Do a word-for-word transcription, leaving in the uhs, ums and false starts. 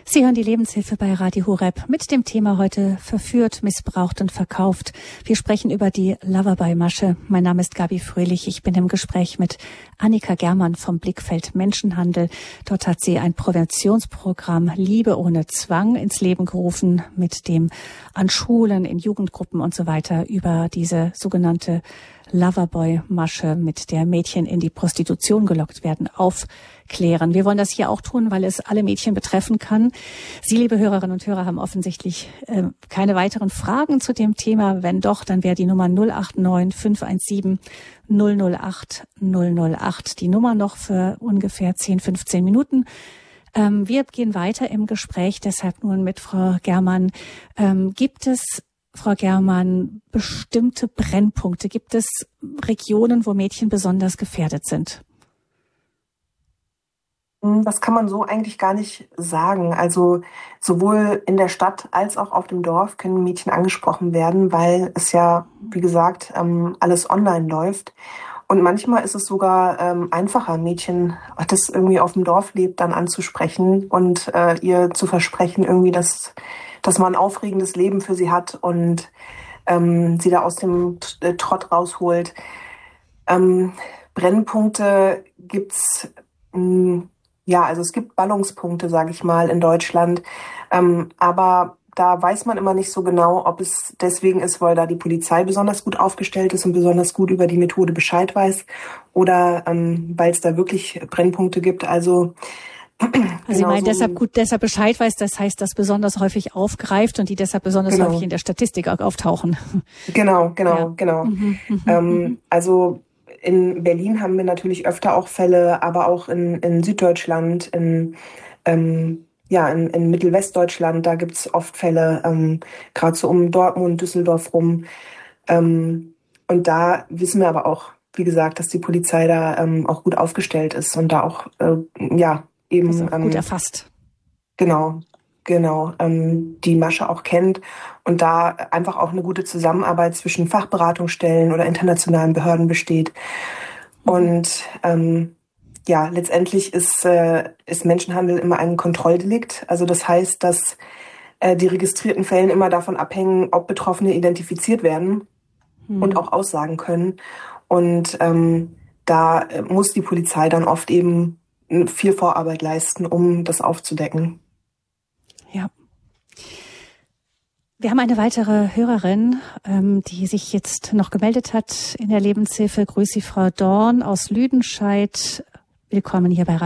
Sie hören die Lebenshilfe bei Radio Horeb mit dem Thema heute verführt, missbraucht und verkauft. Wir sprechen über die Loverboy-Masche. Mein Name ist Gabi Fröhlich. Ich bin im Gespräch mit Annika Germann vom Blickfeld Menschenhandel. Dort hat sie ein Präventionsprogramm Liebe ohne Zwang ins Leben gerufen, mit dem an Schulen, in Jugendgruppen und so weiter über diese sogenannte Loverboy-Masche, mit der Mädchen in die Prostitution gelockt werden, aufklären. Wir wollen das hier auch tun, weil es alle Mädchen betreffen kann. Sie, liebe Hörerinnen und Hörer, haben offensichtlich äh, keine weiteren Fragen zu dem Thema. Wenn doch, dann wäre die Nummer null acht neun fünf eins sieben null null acht null null acht die Nummer noch für ungefähr zehn, fünfzehn Minuten. Ähm, wir gehen weiter im Gespräch, deshalb nun mit Frau Germann. Ähm, gibt es Frau Germann, bestimmte Brennpunkte? Gibt es Regionen, wo Mädchen besonders gefährdet sind? Das kann man so eigentlich gar nicht sagen. Also sowohl in der Stadt als auch auf dem Dorf können Mädchen angesprochen werden, weil es ja, wie gesagt, alles online läuft. Und manchmal ist es sogar ähm, einfacher, Mädchen, das irgendwie auf dem Dorf lebt, dann anzusprechen und äh, ihr zu versprechen, irgendwie, dass, dass man ein aufregendes Leben für sie hat und ähm, sie da aus dem Trott rausholt. Ähm, Brennpunkte gibt's, mh, ja, also es gibt Ballungspunkte, sage ich mal, in Deutschland, ähm, aber da weiß man immer nicht so genau, ob es deswegen ist, weil da die Polizei besonders gut aufgestellt ist und besonders gut über die Methode Bescheid weiß oder ähm, weil es da wirklich Brennpunkte gibt. Also, also ich meine, deshalb gut, deshalb Bescheid weiß, das heißt, dass besonders häufig aufgreift und die deshalb besonders genau. häufig in der Statistik auch auftauchen. Genau, genau, ja. genau. Mhm, mhm, ähm, also in Berlin haben wir natürlich öfter auch Fälle, aber auch in, in Süddeutschland, in ähm, Ja, in, in Mittelwestdeutschland, da gibt's oft Fälle, ähm, gerade so um Dortmund, Düsseldorf rum. Ähm, und da wissen wir aber auch, wie gesagt, dass die Polizei da ähm, auch gut aufgestellt ist und da auch, äh, ja, eben das auch ähm, gut erfasst. Genau, genau, ähm, die Masche auch kennt und da einfach auch eine gute Zusammenarbeit zwischen Fachberatungsstellen oder internationalen Behörden besteht. Mhm. Und ähm, Ja, letztendlich ist, äh, ist Menschenhandel immer ein Kontrolldelikt. Also das heißt, dass äh, die registrierten Fälle immer davon abhängen, ob Betroffene identifiziert werden hm. und auch aussagen können. Und ähm, da muss die Polizei dann oft eben viel Vorarbeit leisten, um das aufzudecken. Ja. Wir haben eine weitere Hörerin, ähm, die sich jetzt noch gemeldet hat in der Lebenshilfe. Grüß Sie, Frau Dorn aus Lüdenscheid. Willkommen hier bei